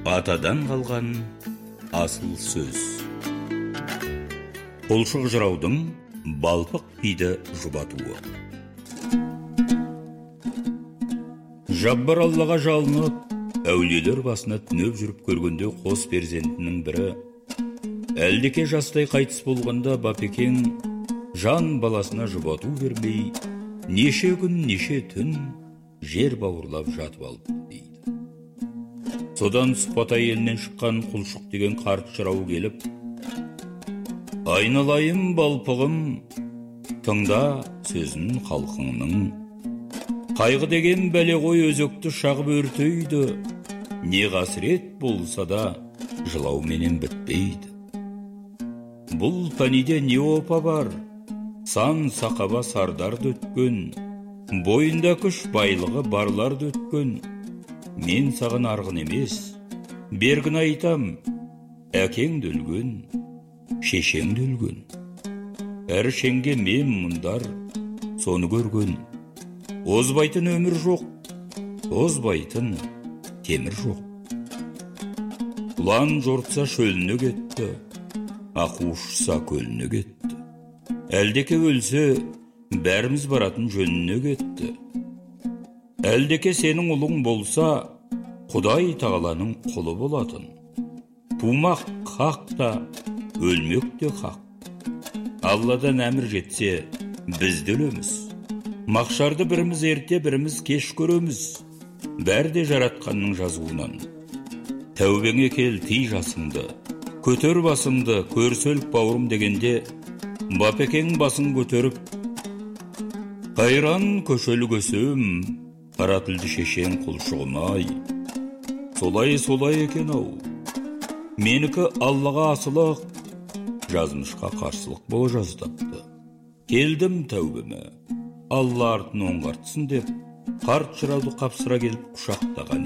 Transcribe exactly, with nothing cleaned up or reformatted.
Атадан қалған асыл сөз. Құлшық жыраудың балпық биді жұбатуы. Жаббар Аллаға жалынып, әулиелер басына түнеп жүріп көргенде қос перзентінің бірі, әлдеке жастай қайтыс болғанда Бапекең жан баласына жұбату бермей, неше күн, неше түн жер бауырлап жатып алды дейді. Содан Сұпатай елінен шыққан Құлшық деген қарт жырау келіп, айналайым балпығым, тыңда сөзін халқыңның. Қайғы деген бәле ғой өзекті шағып өртейді, не қасірет болса да жылауменен бітпейді. Бұл пәниде не опа бар, сан сақаба сардарды өткен, бойында күш байлығы барларды өткен. Мен саған арғын емес, бергін айтам, әкең өлген, шешең өлген. Әр шенге мен мұндар соны көрген. Озбайтын өмір жоқ, озбайтын темір жоқ. Ұлан жортса шөліне кетті, ақу ұшса көліне кетті. Әлдеке өлсе, бәріміз баратын жөніне кетті. Әлдеке сенің ұлың болса, Құдай тағаланың құлы болатын. Тумақ хақ та, өлмек те хақ. Алладан әмір жетсе, біз де өлеміз. Мақшарды біріміз ерте, біріміз кеш көреміз. Бәрде жаратқанның жазуынан. Тәубеңе кел, тый жасыңды, көтер басыңды, көрсөлік бауырым дегенде, Бапекең басын көтеріп, қайран көшел көсем, қара тілді шешең Құлшығым-ай. Солай-солай екен ау. Менікі Аллаға асылық, жазмышқа қарсылық бола жаздапты. Келдім тәубеме, Алла артын оңғартсын деп, қарт жырауды қапсыра келіп құшақтаған